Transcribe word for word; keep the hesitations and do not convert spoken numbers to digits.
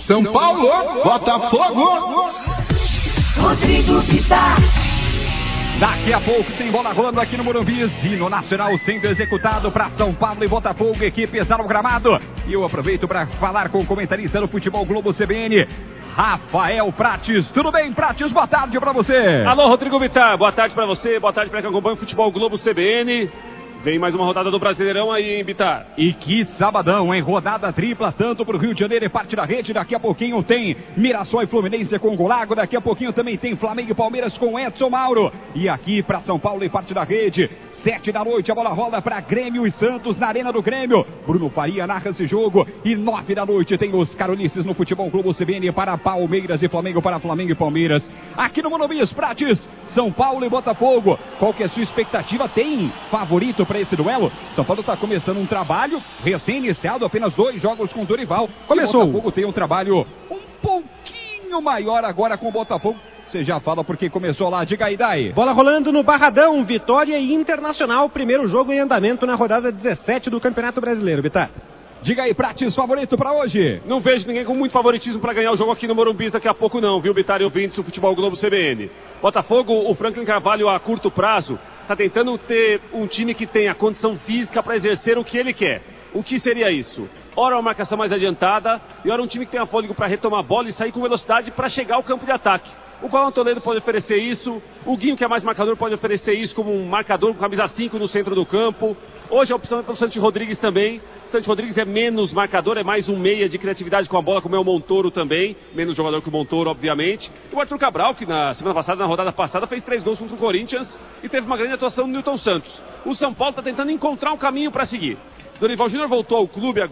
São Paulo, Botafogo. Rodrigo Vitar. Daqui a pouco tem bola rolando aqui no Morumbi. Hino nacional sendo executado para São Paulo e Botafogo. Equipe no gramado. E eu aproveito para falar com o comentarista do Futebol Globo C B N, Rafael Prates. Tudo bem, Prates? Boa tarde para você. Alô, Rodrigo Vitar. Boa tarde para você. Boa tarde para quem acompanha o Futebol Globo C B N. Vem mais uma rodada do Brasileirão aí, hein, Bitar? E que sabadão, hein? Rodada tripla, tanto pro Rio de Janeiro e parte da rede. Daqui a pouquinho tem Mirassol e Fluminense com Golago. Daqui a pouquinho também tem Flamengo e Palmeiras com Edson Mauro. E aqui para São Paulo e parte da rede, sete da noite, a bola rola para Grêmio e Santos na Arena do Grêmio. Bruno Faria narra esse jogo. E nove da noite tem os Carolices no Futebol Globo C B N para Palmeiras e Flamengo, para Flamengo e Palmeiras. Aqui no Morumbi, Prates, São Paulo e Botafogo. Qual que é a sua expectativa? Tem favorito para esse duelo? São Paulo está começando um trabalho recém-iniciado, apenas dois jogos com o Dorival. Começou. O Botafogo tem um trabalho um pouquinho maior agora com o Botafogo. Você já fala porque começou lá, diga aí, Dai. Bola rolando no Barradão, Vitória e Internacional, primeiro jogo em andamento na rodada dezessete do Campeonato Brasileiro, Bitar. Diga aí, Prates, favorito pra hoje? Não vejo ninguém com muito favoritismo para ganhar o jogo aqui no Morumbi daqui a pouco não, viu, Bitar e ouvintes do Futebol Globo C B N. Botafogo, o Franklin Carvalho a curto prazo, está tentando ter um time que tenha condição física para exercer o que ele quer. O que seria isso? Ora uma marcação mais adiantada e ora um time que tenha fôlego para retomar a bola e sair com velocidade para chegar ao campo de ataque. O Gualão Toledo pode oferecer isso, o Guinho, que é mais marcador, pode oferecer isso como um marcador com camisa cinco no centro do campo. Hoje a opção é pelo Santi Rodrigues também. Santi Rodrigues é menos marcador, é mais um meia de criatividade com a bola, como é o Montoro também. Menos jogador que o Montoro, obviamente. E o Arthur Cabral, que na semana passada, na rodada passada, fez três gols contra o Corinthians e teve uma grande atuação no Newton Santos. O São Paulo está tentando encontrar um caminho para seguir. Dorival Júnior voltou ao clube agora.